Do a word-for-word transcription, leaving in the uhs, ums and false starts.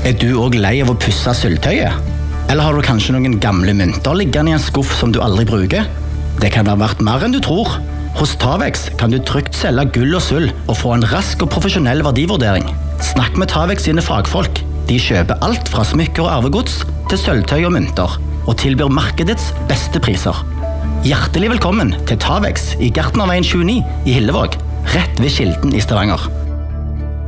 Er du også lei av å pusse sølvtøyet? Eller har du kanskje noen gamle mynter liggende i en skuff som du aldri bruker? Det kan ha vært mer enn du tror. Hos Tavex kan du trygt selge gull og sølv og få en rask og profesjonell verdivurdering. Snakk med Tavex sine fagfolk. De kjøper alt fra smykker og arvegods til sølvtøy og mynter, og tilbyr markedets beste priser. Hjertelig velkommen til Tavex i Gartnerveien tjueni i Hillevåg, rett ved Kilden i Stavanger.